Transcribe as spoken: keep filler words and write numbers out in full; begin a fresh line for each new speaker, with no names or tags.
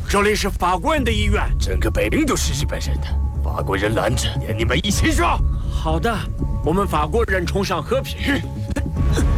这里是法国人的医院，
整个北陵都是日本人的，法国人拦着，连你们一起说。
好的，我们法国人崇尚和平。